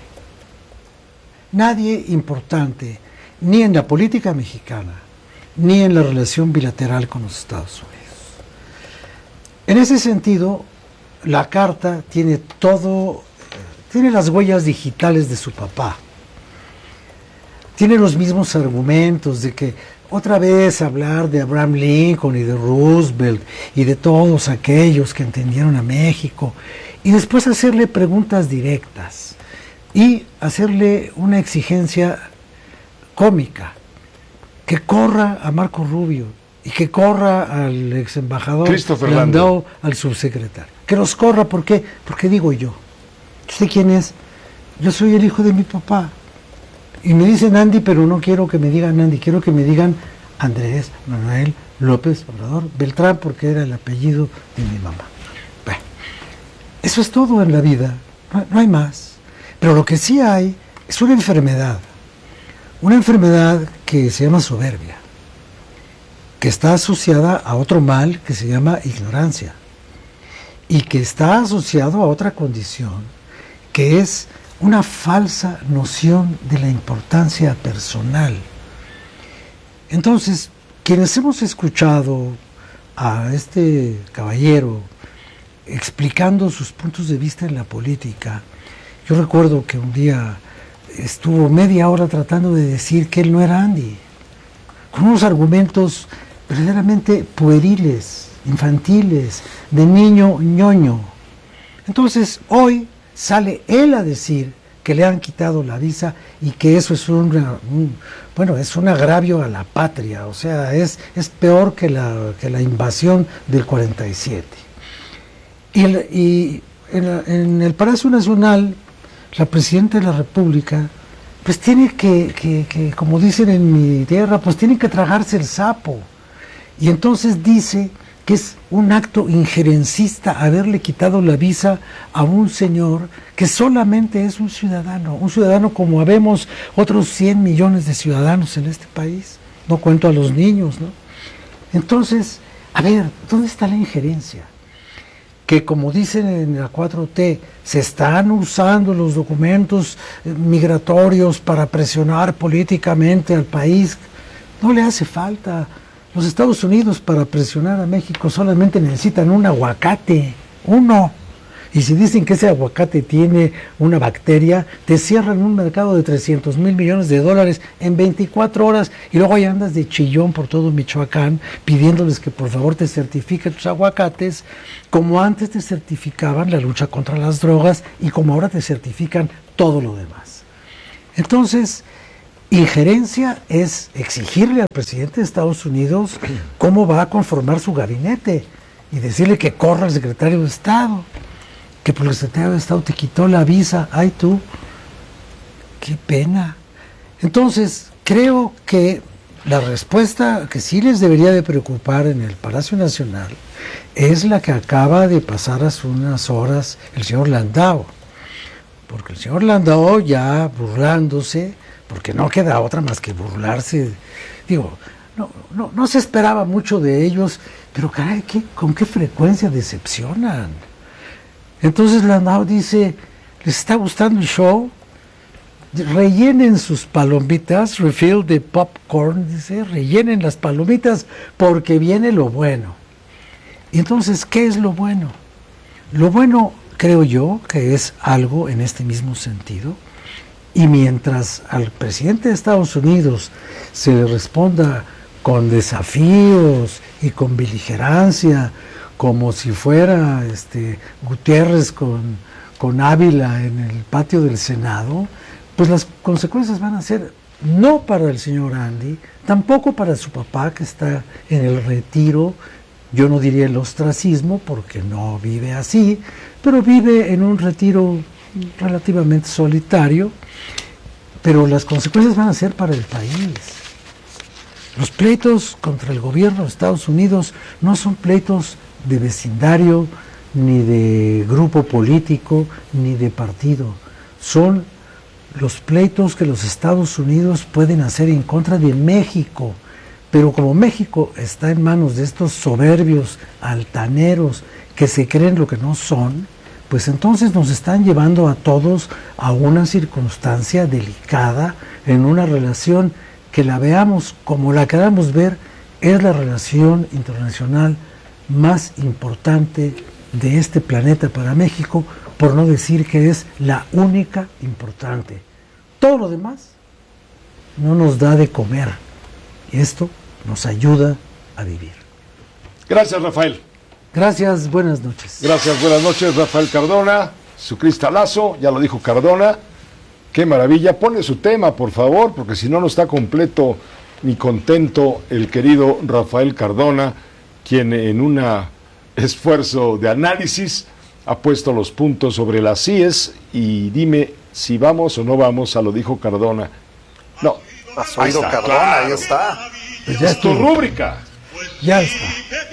Nadie importante, ni en la política mexicana, ni en la relación bilateral con los Estados Unidos. En ese sentido, la carta tiene las huellas digitales de su papá. Tiene los mismos argumentos de que otra vez hablar de Abraham Lincoln y de Roosevelt y de todos aquellos que entendieron a México y después hacerle preguntas directas y hacerle una exigencia cómica, que corra a Marco Rubio y que corra al ex embajador Landau, al subsecretario. Que los corra, ¿por qué? Porque digo yo. ¿Usted quién es? Yo soy el hijo de mi papá. Y me dicen Andy, pero no quiero que me digan Andy, quiero que me digan Andrés Manuel López Obrador Beltrán, porque era el apellido de mi mamá. Bueno, eso es todo en la vida, no hay más. Pero lo que sí hay es una enfermedad que se llama soberbia, que está asociada a otro mal que se llama ignorancia, y que está asociado a otra condición, que es una falsa noción de la importancia personal. Entonces, quienes hemos escuchado a este caballero explicando sus puntos de vista en la política, yo recuerdo que un día estuvo media hora tratando de decir que él no era Andy, con unos argumentos verdaderamente pueriles, infantiles, de niño ñoño. Entonces, hoy sale él a decir que le han quitado la visa y que eso es es un agravio a la patria, o sea, es peor que la invasión del 47. Y en el Palacio Nacional, la Presidenta de la República, pues tiene que, como dicen en mi tierra, pues tiene que tragarse el sapo. Y entonces dice que es un acto injerencista haberle quitado la visa a un señor que solamente es un ciudadano como habemos otros 100 millones de ciudadanos en este país, no cuento a los niños, ¿no? Entonces, a ver, ¿dónde está la injerencia? Que como dicen en la 4T, se están usando los documentos migratorios para presionar políticamente al país. No le hace falta. Los Estados Unidos para presionar a México solamente necesitan un aguacate, uno. Y si dicen que ese aguacate tiene una bacteria, te cierran un mercado de 300,000 millones de dólares en 24 horas y luego ahí andas de chillón por todo Michoacán pidiéndoles que por favor te certifiquen tus aguacates, como antes te certificaban la lucha contra las drogas y como ahora te certifican todo lo demás. Entonces, injerencia es exigirle al presidente de Estados Unidos cómo va a conformar su gabinete y decirle que corra al secretario de Estado, que porque el secretario de Estado te quitó la visa. ¡Ay tú! ¡Qué pena! Entonces, creo que la respuesta que sí les debería de preocupar en el Palacio Nacional es la que acaba de pasar hace unas horas el señor Landau. Porque el señor Landau, ya burlándose, porque no queda otra más que burlarse, digo, no se esperaba mucho de ellos, pero caray, ¿con qué frecuencia decepcionan? Entonces Landau dice, ¿les está gustando el show? Rellenen sus palomitas, refill the popcorn, dice, rellenen las palomitas porque viene lo bueno. Y entonces, ¿qué es lo bueno? Lo bueno, creo yo, que es algo en este mismo sentido, y mientras al presidente de Estados Unidos se le responda con desafíos y con beligerancia, como si fuera Gutiérrez con Ávila en el patio del Senado, pues las consecuencias van a ser no para el señor Andy, tampoco para su papá que está en el retiro, yo no diría el ostracismo porque no vive así, pero vive en un retiro relativamente solitario, pero las consecuencias van a ser para el país. Los pleitos contra el gobierno de Estados Unidos no son pleitos de vecindario, ni de grupo político, ni de partido. Son los pleitos que los Estados Unidos pueden hacer en contra de México. Pero como México está en manos de estos soberbios, altaneros, que se creen lo que no son, pues entonces nos están llevando a todos a una circunstancia delicada en una relación que la veamos como la queramos ver, es la relación internacional más importante de este planeta para México, por no decir que es la única importante. Todo lo demás no nos da de comer. Y esto nos ayuda a vivir. Gracias, Rafael. Gracias, buenas noches. Gracias, buenas noches, Rafael Cardona. Su cristalazo, ya lo dijo Cardona. Qué maravilla. Pone su tema, por favor, porque si no, no está completo ni contento el querido Rafael Cardona, quien en un esfuerzo de análisis ha puesto los puntos sobre las IES y dime si vamos o no vamos a lo dijo Cardona. No. Has oído Cardona, claro. Ahí está. Pues ya es tu rúbrica. Ya está.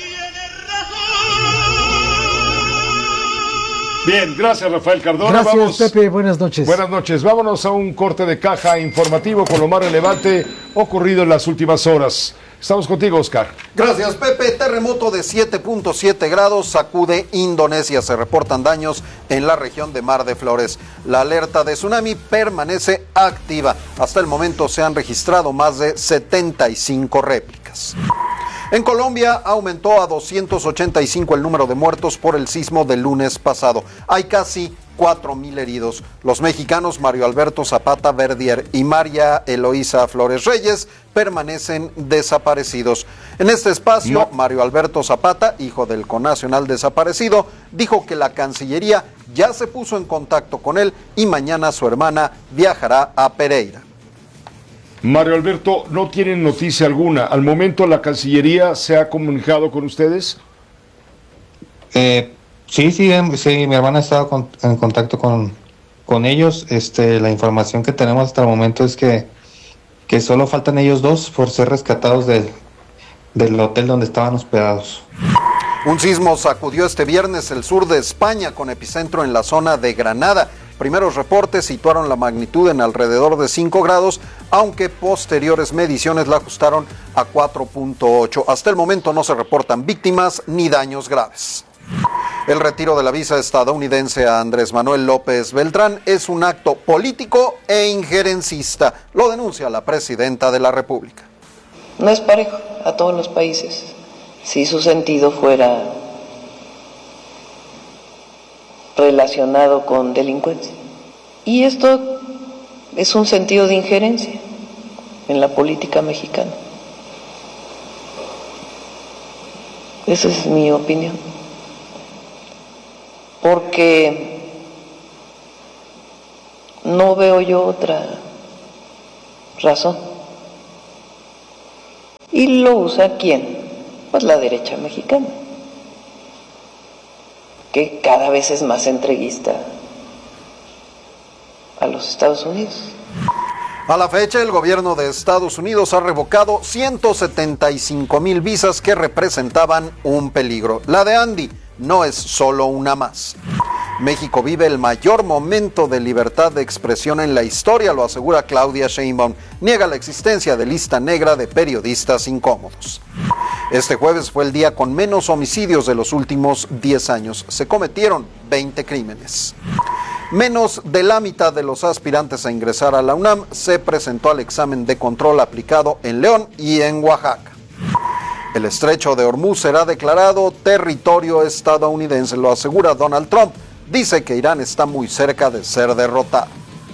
Bien, gracias Rafael Cardona. Gracias, vamos. Pepe, buenas noches. Buenas noches, vámonos a un corte de caja informativo con lo más relevante ocurrido en las últimas horas. Estamos contigo, Oscar. Gracias, Pepe. Terremoto de 7.7 grados sacude Indonesia. Se reportan daños en la región de Mar de Flores. La alerta de tsunami permanece activa. Hasta el momento se han registrado más de 75 réplicas. En Colombia aumentó a 285 el número de muertos por el sismo del lunes pasado. Hay casi 4,000 heridos. Los mexicanos Mario Alberto Zapata Verdier y María Eloísa Flores Reyes permanecen desaparecidos. En este espacio, Mario Alberto Zapata, hijo del connacional desaparecido, dijo que la Cancillería ya se puso en contacto con él y mañana su hermana viajará a Pereira. Mario Alberto, no tienen noticia alguna. ¿Al momento la Cancillería se ha comunicado con ustedes? Sí, mi hermana estaba en contacto con ellos. La información que tenemos hasta el momento es que solo faltan ellos dos por ser rescatados del hotel donde estaban hospedados. Un sismo sacudió este viernes el sur de España con epicentro en la zona de Granada. Primeros reportes situaron la magnitud en alrededor de 5 grados, aunque posteriores mediciones la ajustaron a 4.8. Hasta el momento no se reportan víctimas ni daños graves. El retiro de la visa estadounidense a Andrés Manuel López Beltrán es un acto político e injerencista, lo denuncia la presidenta de la República. No es parejo a todos los países. Si su sentido fuera relacionado con delincuencia. Y esto es un sentido de injerencia en la política mexicana. Esa es mi opinión. Porque no veo yo otra razón. ¿Y lo usa quién? Pues la derecha mexicana, que cada vez es más entreguista a los Estados Unidos. A la fecha, el gobierno de Estados Unidos ha revocado 175,000 visas que representaban un peligro. La de Andy no es solo una más. México vive el mayor momento de libertad de expresión en la historia, lo asegura Claudia Sheinbaum. Niega la existencia de lista negra de periodistas incómodos. Este jueves fue el día con menos homicidios de los últimos 10 años. Se cometieron 20 crímenes. Menos de la mitad de los aspirantes a ingresar a la UNAM se presentó al examen de control aplicado en León y en Oaxaca. El estrecho de Hormuz será declarado territorio estadounidense, lo asegura Donald Trump. Dice que Irán está muy cerca de ser derrotado.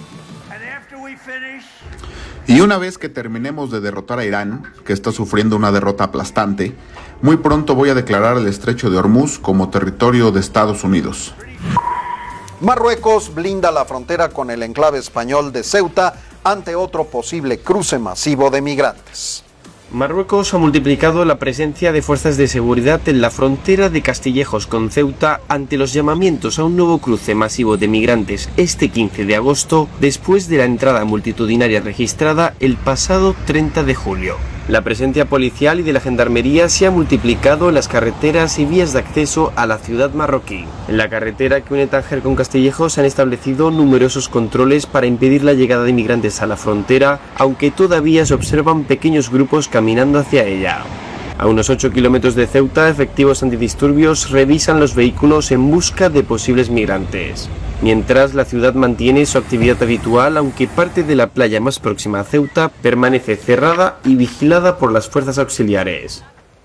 Y una vez que terminemos de derrotar a Irán, que está sufriendo una derrota aplastante, muy pronto voy a declarar el estrecho de Hormuz como territorio de Estados Unidos. Marruecos blinda la frontera con el enclave español de Ceuta ante otro posible cruce masivo de migrantes. Marruecos ha multiplicado la presencia de fuerzas de seguridad en la frontera de Castillejos con Ceuta ante los llamamientos a un nuevo cruce masivo de migrantes este 15 de agosto, después de la entrada multitudinaria registrada el pasado 30 de julio. La presencia policial y de la gendarmería se ha multiplicado en las carreteras y vías de acceso a la ciudad marroquí. En la carretera que une Tánger con Castillejos se han establecido numerosos controles para impedir la llegada de inmigrantes a la frontera, aunque todavía se observan pequeños grupos caminando hacia ella. A unos 8 kilómetros de Ceuta, efectivos antidisturbios revisan los vehículos en busca de posibles migrantes. Mientras, la ciudad mantiene su actividad habitual, aunque parte de la playa más próxima a Ceuta permanece cerrada y vigilada por las fuerzas auxiliares.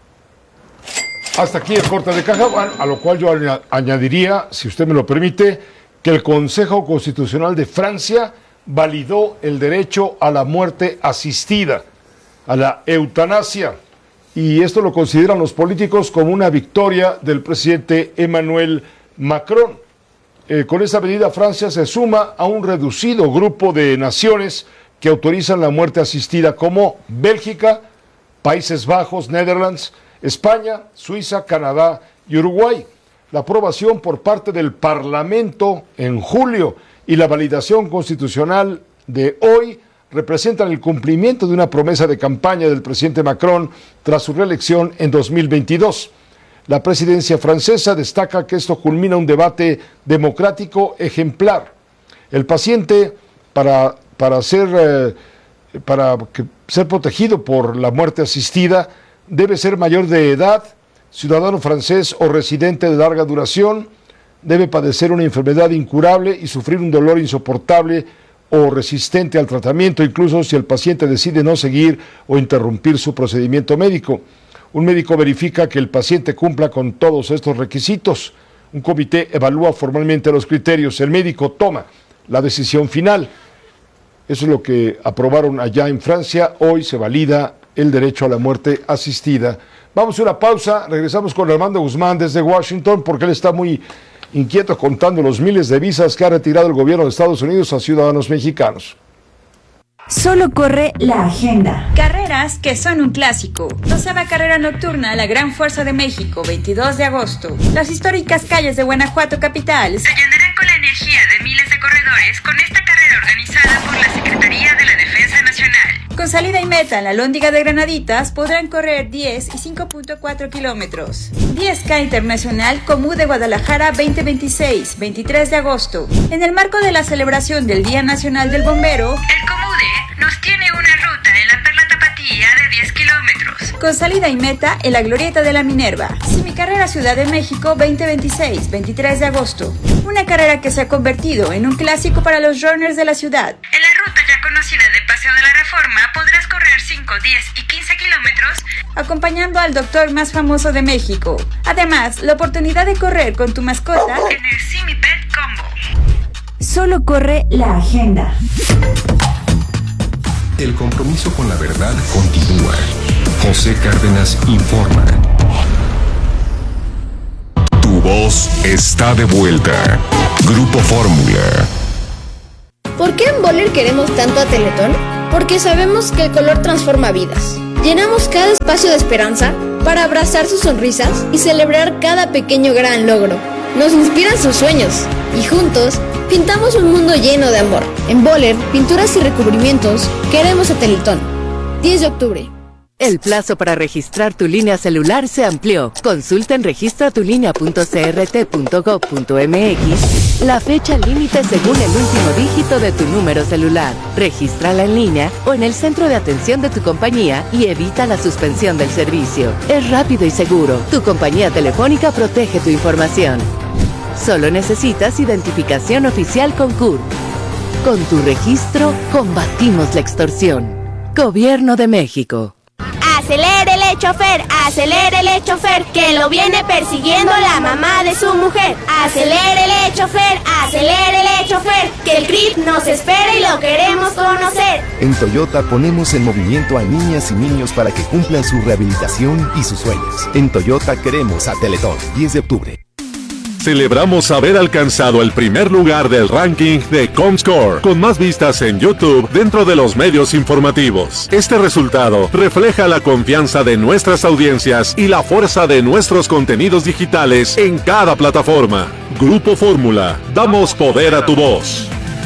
Hasta aquí el corte de caja, a lo cual yo añadiría, si usted me lo permite, que el Consejo Constitucional de Francia validó el derecho a la muerte asistida, a la eutanasia, y esto lo consideran los políticos como una victoria del presidente Emmanuel Macron. Con esta medida, Francia se suma a un reducido grupo de naciones que autorizan la muerte asistida, como Bélgica, Países Bajos, Netherlands, España, Suiza, Canadá y Uruguay. La aprobación por parte del Parlamento en julio y la validación constitucional de hoy representan el cumplimiento de una promesa de campaña del presidente Macron tras su reelección en 2022. La presidencia francesa destaca que esto culmina un debate democrático ejemplar. El paciente, para ser protegido por la muerte asistida, debe ser mayor de edad, ciudadano francés o residente de larga duración, debe padecer una enfermedad incurable y sufrir un dolor insoportable o resistente al tratamiento, incluso si el paciente decide no seguir o interrumpir su procedimiento médico. Un médico verifica que el paciente cumpla con todos estos requisitos. Un comité evalúa formalmente los criterios. El médico toma la decisión final. Eso es lo que aprobaron allá en Francia. Hoy se valida el derecho a la muerte asistida. Vamos a una pausa. Regresamos con Armando Guzmán desde Washington, porque él está muy inquieto contando los miles de visas que ha retirado el gobierno de Estados Unidos a ciudadanos mexicanos. Solo corre la agenda. Carreras que son un clásico. 12ª carrera nocturna, la Gran Fuerza de México, 22 de agosto. Las históricas calles de Guanajuato capital se llenarán con la energía de miles de corredores con esta carrera organizada por la Secretaría de la Defensa Nacional. Con salida y meta en la Lóndiga de Granaditas podrán correr 10 y 5.4 kilómetros. 10K Internacional Comú de Guadalajara 2026, 23 de agosto. En el marco de la celebración del Día Nacional del Bombero, el Comude nos tiene una ruta en la Perla Tapatía de 10 kilómetros. Con salida y meta en la Glorieta de la Minerva. Semicarrera Ciudad de México 2026, 23 de agosto. Una carrera que se ha convertido en un clásico para los runners de la ciudad. En la ruta ya conocida de Paseo de la Reforma podrás correr 5, 10 y 15 kilómetros acompañando al doctor más famoso de México. Además, la oportunidad de correr con tu mascota en el Simi Pet Combo. Solo corre la agenda. El compromiso con la verdad continúa. José Cárdenas informa. Tu voz está de vuelta. Grupo Fórmula. ¿Por qué en Boller queremos tanto a Teletón? Porque sabemos que el color transforma vidas. Llenamos cada espacio de esperanza para abrazar sus sonrisas y celebrar cada pequeño gran logro. Nos inspiran sus sueños y juntos pintamos un mundo lleno de amor. En Boller, pinturas y recubrimientos, queremos a Teletón. 10 de octubre. El plazo para registrar tu línea celular se amplió. Consulta en registratulinea.crt.gov.mx la fecha límite según el último dígito de tu número celular. Regístrala en línea o en el centro de atención de tu compañía y evita la suspensión del servicio. Es rápido y seguro. Tu compañía telefónica protege tu información. Solo necesitas identificación oficial con CURP. Con tu registro, combatimos la extorsión. Gobierno de México. Acelérele, chofer, que lo viene persiguiendo la mamá de su mujer. Acelérele, chofer, que el CRIP nos espera y lo queremos conocer. En Toyota ponemos en movimiento a niñas y niños para que cumplan su rehabilitación y sus sueños. En Toyota queremos a Teletón. 10 de octubre. Celebramos haber alcanzado el primer lugar del ranking de Comscore, con más vistas en YouTube dentro de los medios informativos. Este resultado refleja la confianza de nuestras audiencias y la fuerza de nuestros contenidos digitales en cada plataforma. Grupo Fórmula, damos poder a tu voz.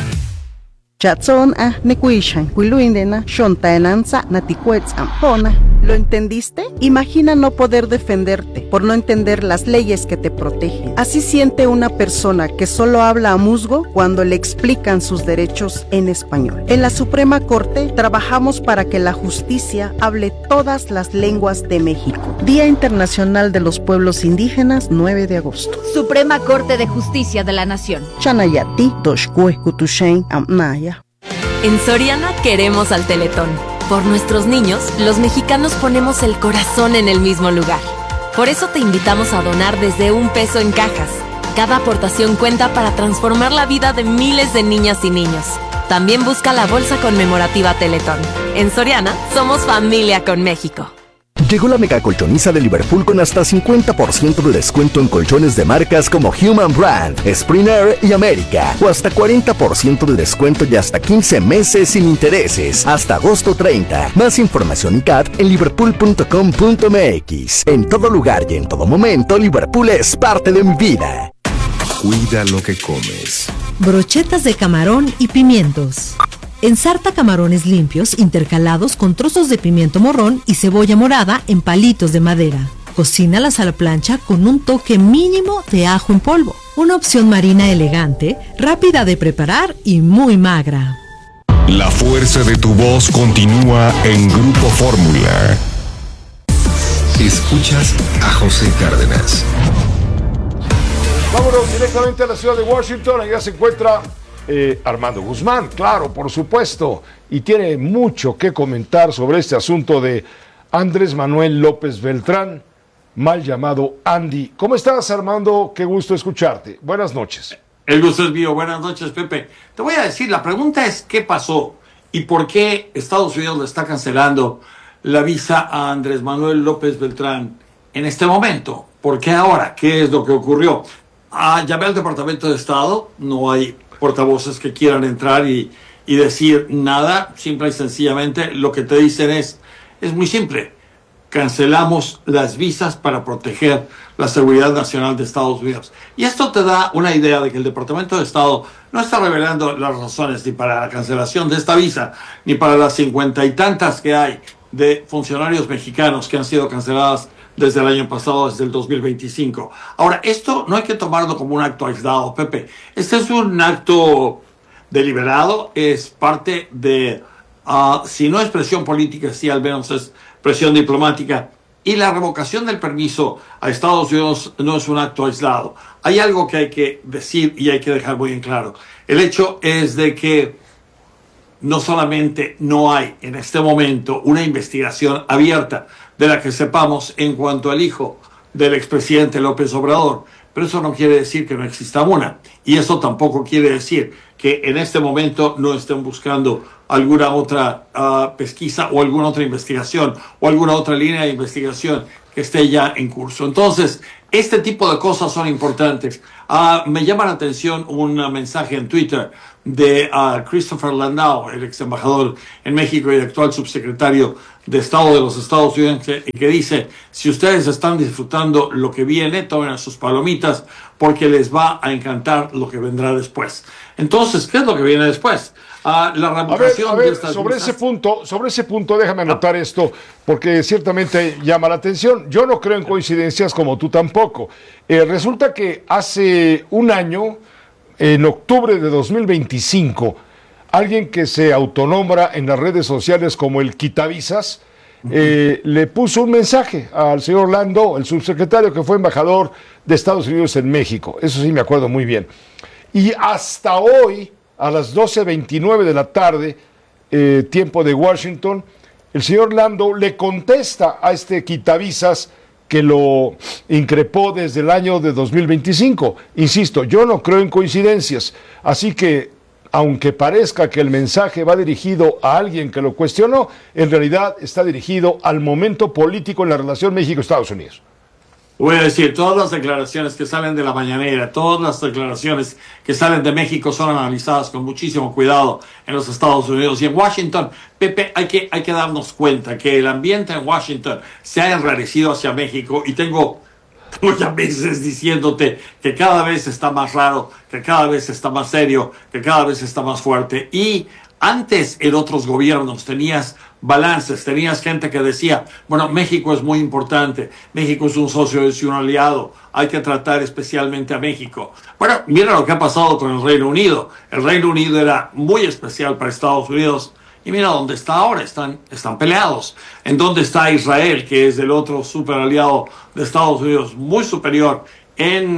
¿Lo entendiste? Imagina no poder defenderte por no entender las leyes que te protegen. Así siente una persona que solo habla a musgo cuando le explican sus derechos en español. En la Suprema Corte trabajamos para que la justicia hable todas las lenguas de México. Día Internacional de los Pueblos Indígenas, 9 de agosto. Suprema Corte de Justicia de la Nación. Chanayati, Toshkue, Kutushen, Amnaya. En Soriana queremos al Teletón. Por nuestros niños, los mexicanos ponemos el corazón en el mismo lugar. Por eso te invitamos a donar desde $1 en cajas. Cada aportación cuenta para transformar la vida de miles de niñas y niños. También busca la bolsa conmemorativa Teletón. En Soriana, somos familia con México. Llegó la mega colchoniza de Liverpool con hasta 50% de descuento en colchones de marcas como Human Brand, Springer y América, o hasta 40% de descuento y hasta 15 meses sin intereses, hasta agosto 30. Más información y CAT en liverpool.com.mx. En todo lugar y en todo momento, Liverpool es parte de mi vida. Cuida lo que comes. Brochetas de camarón y pimientos. Ensarta camarones limpios intercalados con trozos de pimiento morrón y cebolla morada en palitos de madera. Cocínalas a la plancha con un toque mínimo de ajo en polvo. Una opción marina elegante, rápida de preparar y muy magra. La fuerza de tu voz continúa en Grupo Fórmula. Escuchas a José Cárdenas. Vámonos directamente a la ciudad de Washington. Allá se encuentra Armando Guzmán, claro, por supuesto, y tiene mucho que comentar sobre este asunto de Andrés Manuel López Beltrán, mal llamado Andy. ¿Cómo estás, Armando? Qué gusto escucharte. Buenas noches. El gusto es mío. Buenas noches, Pepe. Te voy a decir, la pregunta es ¿qué pasó? ¿Y por qué Estados Unidos le está cancelando la visa a Andrés Manuel López Beltrán en este momento? ¿Por qué ahora? ¿Qué es lo que ocurrió? Llamé al Departamento de Estado, no hay portavoces que quieran entrar y decir nada. Simple y sencillamente lo que te dicen es muy simple: cancelamos las visas para proteger la seguridad nacional de Estados Unidos. Y esto te da una idea de que el Departamento de Estado no está revelando las razones ni para la cancelación de esta visa, ni para las 50 y tantas que hay de funcionarios mexicanos que han sido canceladas desde el año pasado, desde el 2025. Ahora, esto no hay que tomarlo como un acto aislado, Pepe. Este es un acto deliberado, es parte de, si no es presión política, sí al menos es presión diplomática. Y la revocación del permiso a Estados Unidos no es un acto aislado. Hay algo que hay que decir y hay que dejar muy en claro. El hecho es de que no solamente no hay en este momento una investigación abierta de la que sepamos en cuanto al hijo del expresidente López Obrador, pero eso no quiere decir que no exista una. Y eso tampoco quiere decir que que en este momento no estén buscando alguna otra pesquisa o alguna otra investigación o alguna otra línea de investigación que esté ya en curso. Entonces, este tipo de cosas son importantes. Me llama la atención un mensaje en Twitter de Christopher Landau, el ex embajador en México y actual subsecretario de Estado de los Estados Unidos, que dice: si ustedes están disfrutando lo que viene, tomen sus palomitas porque les va a encantar lo que vendrá después. Entonces, ¿qué es lo que viene después? La revocación de estas sobre ese punto, déjame anotar esto, porque ciertamente llama la atención. Yo no creo en coincidencias, como tú tampoco. Resulta que hace un año, en octubre de 2025, alguien que se autonombra en las redes sociales como el quitavisas, le puso un mensaje al señor Landau, el subsecretario que fue embajador de Estados Unidos en México. Eso sí me acuerdo muy bien. Y hasta hoy, a las 12:29 de la tarde, tiempo de Washington, el señor Landau le contesta a este quitavisas que lo increpó desde el año de 2025. Insisto, yo no creo en coincidencias, así que, aunque parezca que el mensaje va dirigido a alguien que lo cuestionó, en realidad está dirigido al momento político en la relación México-Estados Unidos. Voy a decir, todas las declaraciones que salen de la mañanera, todas las declaraciones que salen de México son analizadas con muchísimo cuidado en los Estados Unidos. Y en Washington, Pepe, hay que darnos cuenta que el ambiente en Washington se ha enrarecido hacia México, y tengo ya meses diciéndote que cada vez está más raro, que cada vez está más serio, que cada vez está más fuerte. Y antes, en otros gobiernos, tenías balances, tenías gente que decía, bueno, México es muy importante, México es un socio, es un aliado, hay que tratar especialmente a México. Bueno, mira lo que ha pasado con el Reino Unido. El Reino Unido era muy especial para Estados Unidos, y mira dónde está ahora, están peleados. En dónde está Israel, que es el otro super aliado de Estados Unidos, muy superior en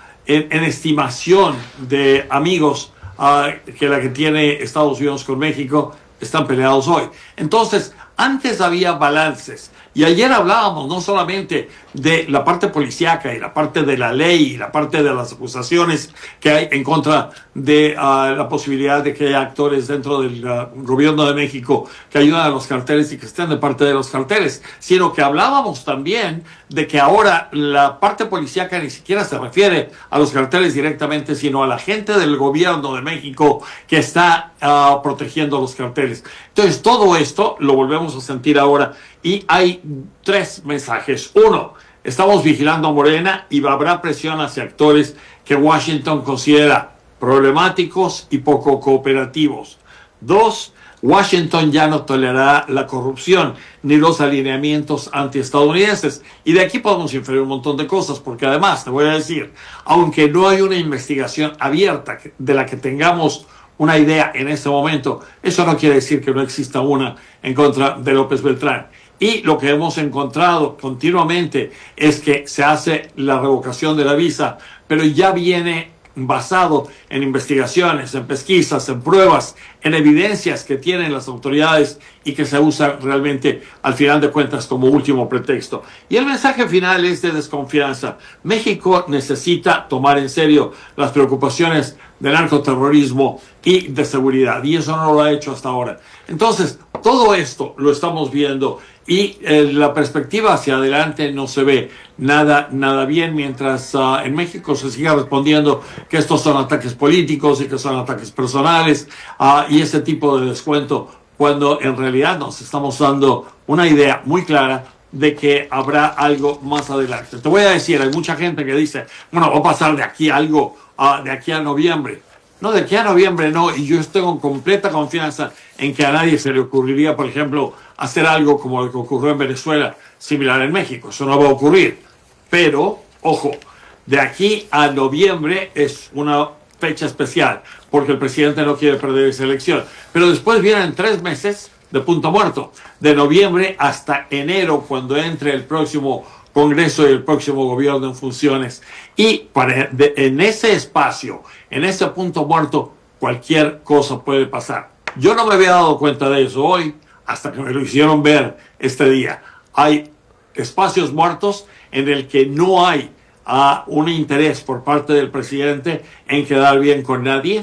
estimación de amigos que la que tiene Estados Unidos con México. Están peleados hoy. Entonces, antes había balances. Y ayer hablábamos no solamente de la parte policíaca y la parte de la ley y la parte de las acusaciones que hay en contra de la posibilidad de que haya actores dentro del gobierno de México que ayudan a los carteles y que estén de parte de los carteles, sino que hablábamos también de que ahora la parte policíaca ni siquiera se refiere a los carteles directamente, sino a la gente del gobierno de México que está protegiendo a los carteles. Entonces, todo esto lo volvemos a sentir ahora, y hay tres mensajes. Uno, estamos vigilando a Morena y habrá presión hacia actores que Washington considera problemáticos y poco cooperativos. Dos, Washington ya no tolerará la corrupción ni los alineamientos antiestadounidenses. Y de aquí podemos inferir un montón de cosas, porque además, te voy a decir, aunque no hay una investigación abierta de la que tengamos una idea en este momento, eso no quiere decir que no exista una en contra de López Beltrán. Y lo que hemos encontrado continuamente es que se hace la revocación de la visa, pero ya viene basado en investigaciones, en pesquisas, en pruebas, en evidencias que tienen las autoridades y que se usan realmente, al final de cuentas, como último pretexto. Y el mensaje final es de desconfianza. México necesita tomar en serio las preocupaciones de narcoterrorismo y de seguridad, y eso no lo ha hecho hasta ahora. Entonces, todo esto lo estamos viendo, y la perspectiva hacia adelante no se ve nada bien, mientras en México se siga respondiendo que estos son ataques políticos y que son ataques personales y ese tipo de descuento, cuando en realidad nos estamos dando una idea muy clara de que habrá algo más adelante. Te voy a decir, hay mucha gente que dice, bueno, va a pasar de aquí algo, de aquí a noviembre. No, de aquí a noviembre no, y yo estoy con completa confianza en que a nadie se le ocurriría, por ejemplo, hacer algo como lo que ocurrió en Venezuela, similar en México. Eso no va a ocurrir. Pero, ojo, de aquí a noviembre es una fecha especial, porque el presidente no quiere perder esa elección. Pero después vienen 3 meses de punto muerto, de noviembre hasta enero, cuando entre el próximo Congreso y el próximo gobierno en funciones. Y en ese espacio, en ese punto muerto, cualquier cosa puede pasar. Yo no me había dado cuenta de eso hoy, hasta que me lo hicieron ver este día. Hay espacios muertos en el que no hay un interés por parte del presidente en quedar bien con nadie,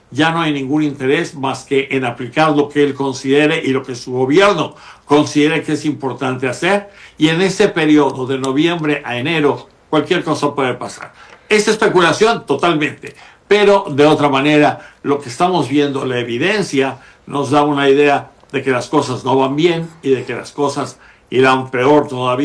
ya no hay ningún interés más que en aplicar lo que él considere y lo que su gobierno considere que es importante hacer. Y en ese periodo de noviembre a enero, cualquier cosa puede pasar. Es especulación totalmente, pero de otra manera, lo que estamos viendo, la evidencia, nos da una idea de que las cosas no van bien y de que las cosas irán peor todavía.